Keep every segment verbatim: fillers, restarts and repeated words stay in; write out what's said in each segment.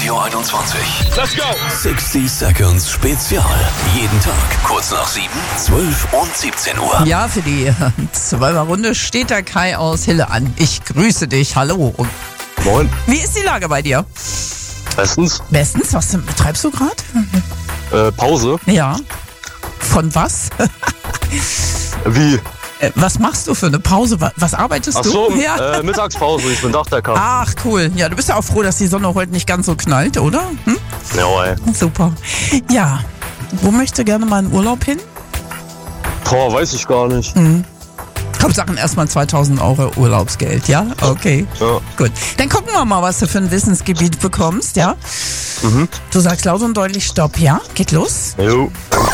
Radio einundzwanzig. Let's go! sixty Seconds Spezial. Jeden Tag kurz nach sieben, zwölf und siebzehn Uhr. Ja, für die Zwölfer-Runde steht der Kai aus Hille an. Ich grüße dich. Hallo. Moin. Wie ist die Lage bei dir? Bestens. Bestens. Was betreibst du gerade? Äh, Pause. Ja. Von was? Wie? Äh, Was machst du für eine Pause? Wa- Was arbeitest Ach du? so, Ja. äh, Mittagspause. Ich bin Dachdecker. Ach, cool. Ja, du bist ja auch froh, dass die Sonne heute nicht ganz so knallt, oder? Hm? Ja, ey. Super. Ja. Wo möchtest du gerne mal in Urlaub hin? Boah, weiß ich gar nicht. Hauptsache erstmal zweitausend Euro Urlaubsgeld, ja? Okay. Ja. Gut. Dann gucken wir mal, was du für ein Wissensgebiet bekommst, ja? Mhm. Du sagst laut und deutlich Stopp, ja? Geht los. Jo.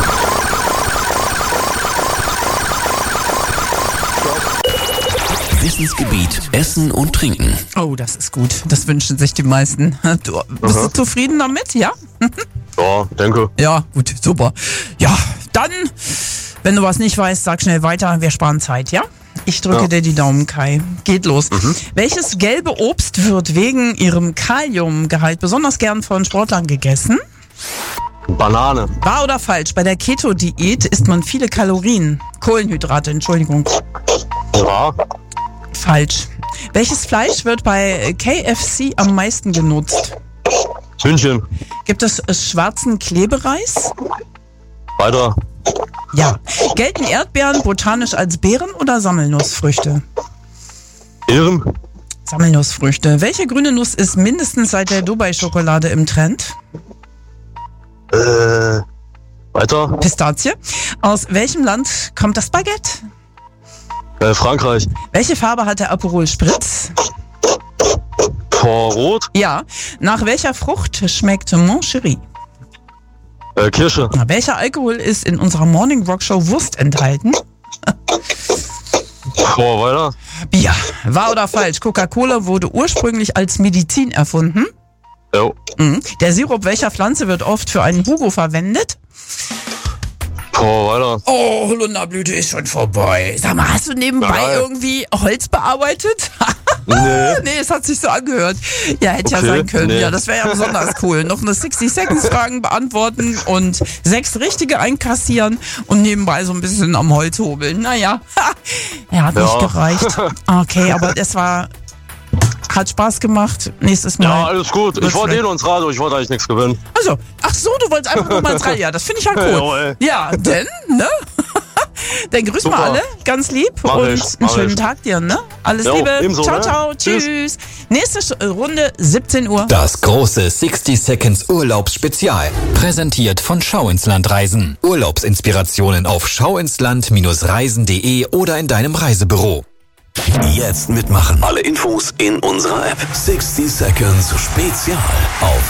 Wissensgebiet Essen und Trinken. Oh, das ist gut. Das wünschen sich die meisten. Du, bist Aha. du zufrieden damit, ja? Ja, denke. Ja, gut, super. Ja, dann, wenn du was nicht weißt, sag schnell weiter. Wir sparen Zeit, ja? Ich drücke Ja. dir die Daumen, Kai. Geht los. Welches gelbe Obst wird wegen ihrem Kaliumgehalt besonders gern von Sportlern gegessen? Banane. Wahr oder falsch? Bei der Keto-Diät isst man viele Kalorien. Kohlenhydrate, Entschuldigung. Ja. Falsch. Welches Fleisch wird bei K F C am meisten genutzt? Hühnchen. Gibt es äh, schwarzen Klebereis? Weiter. Ja. Gelten Erdbeeren botanisch als Beeren oder Sammelnussfrüchte? Ehren. Sammelnussfrüchte. Welche grüne Nuss ist mindestens seit der Dubai-Schokolade im Trend? Äh. Weiter. Pistazie. Aus welchem Land kommt das Baguette? Äh, Frankreich. Welche Farbe hat der Aperol Spritz? Boah, rot. Ja. Nach welcher Frucht schmeckt Moncherie? Äh, Kirsche. Na, welcher Alkohol ist in unserer Morning Rock Show Wurst enthalten? Boah, weiter. Bier. Wahr oder falsch? Coca-Cola wurde ursprünglich als Medizin erfunden. Jo. Mhm. Der Sirup welcher Pflanze wird oft für einen Hugo verwendet? Boah, weiter. Oh, Holunderblüte ist schon vorbei. Sag mal, hast du nebenbei Nein. irgendwie Holz bearbeitet? Nee. Nee, es hat sich so angehört. Ja, hätte ja Okay, sein können. nee. Ja, das wäre ja besonders cool. Noch eine sixty Seconds Fragen beantworten und sechs richtige einkassieren und nebenbei so ein bisschen am Holz hobeln. Naja, ja, hat Ja. nicht gereicht. Okay, aber es war, hat Spaß gemacht. Nächstes Mal. Ja, alles gut. Ich wird's wollte eh vielleicht- nur ins Radio. Ich wollte eigentlich nichts gewinnen. Also, ach so, du wolltest einfach nur mal ins Radio. Ja, das finde ich ja cool. Jawohl. Ja, denn, ne? Dann grüß mal Super. alle, ganz lieb Mach und ich, einen mach schönen ich. Tag dir, ne? Alles Jo, Liebe. ebenso, Ciao, ne? ciao, Tschüss. tschüss. Nächste Sch- Runde, siebzehn Uhr. Das große sixty Seconds Urlaubsspezial. Präsentiert von Schau ins Land Reisen. Urlaubsinspirationen auf schauinsland Reisen punkt de oder in deinem Reisebüro. Jetzt mitmachen. Alle Infos in unserer App. sixty Seconds Spezial auf